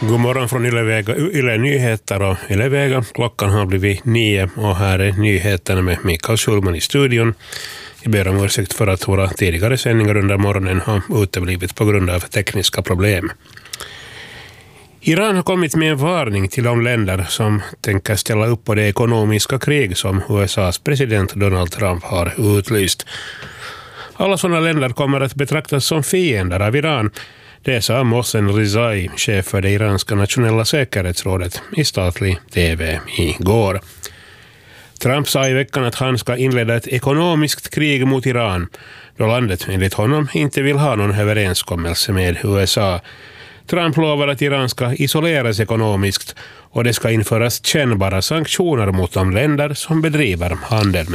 God morgon från Yle Nyheter och Yle-Vega. Klockan har blivit 9 och här är nyheterna med Mikael Schulman i studion. Jag ber om ursäkt för att våra tidigare sändningar under morgonen har uteblivit på grund av tekniska problem. Iran har kommit med en varning till de länder som tänker ställa upp på det ekonomiska krig som USAs president Donald Trump har utlyst. Alla sådana länder kommer att betraktas som fiender av Iran. Det sa Mohsen Rizai, chef för det iranska nationella säkerhetsrådet, i statlig tv igår. Trump sa i veckan att han ska inleda ett ekonomiskt krig mot Iran, då landet enligt honom inte vill ha någon överenskommelse med USA. Trump lovar att Iran ska isoleras ekonomiskt och det ska införas kännbara sanktioner mot de länder som bedriver handel med